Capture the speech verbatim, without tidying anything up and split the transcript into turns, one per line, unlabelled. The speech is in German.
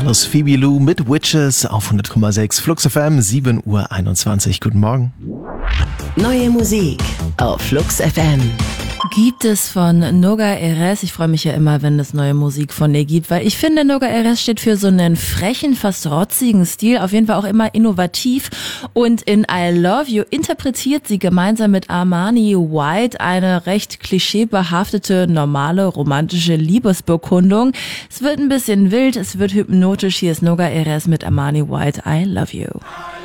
Hörst Phoebe Lou mit Witches auf hundert Komma sechs Flux F M, sieben Uhr einundzwanzig. Guten Morgen.
Neue Musik auf Flux F M.
Gibt es von Noga Erez. Ich freue mich ja immer, wenn es neue Musik von ihr gibt, weil ich finde, Noga Erez steht für so einen frechen, fast rotzigen Stil, auf jeden Fall auch immer innovativ. Und in I Love You interpretiert sie gemeinsam mit Armani White eine recht klischeebehaftete, normale, romantische Liebesbekundung. Es wird ein bisschen wild, es wird hypnotisch. Hier ist Noga Erez mit Armani White, I Love You.